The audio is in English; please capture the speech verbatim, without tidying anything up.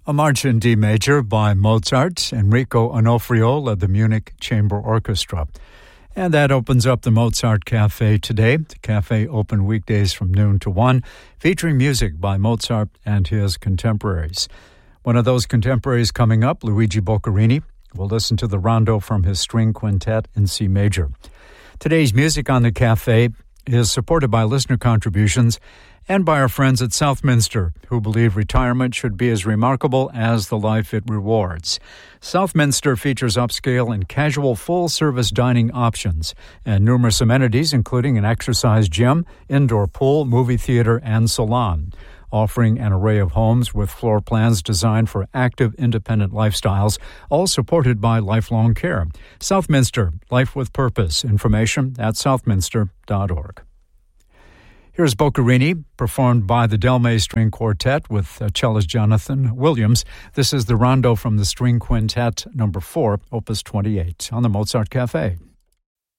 A March in D major by Mozart. Enrico Onofrio led the Munich Chamber Orchestra. And that opens up the Mozart Cafe today. The cafe open weekdays from noon to one, featuring music by Mozart and his contemporaries. One of those contemporaries coming up, Luigi Boccherini. We'll listen to the rondo from his string quintet in C major. Today's music on the cafe is supported by listener contributions and by our friends at Southminster, who believe retirement should be as remarkable as the life it rewards. Southminster features upscale and casual full-service dining options and numerous amenities, including an exercise gym, indoor pool, movie theater, and salon, offering an array of homes with floor plans designed for active, independent lifestyles, all supported by lifelong care. Southminster, Life with Purpose. Information at southminster dot org. Here's Boccherini, performed by the Delmay String Quartet with uh, cellist Jonathan Williams. This is the rondo from the String Quintet number four, opus twenty-eight, on the Mozart Cafe.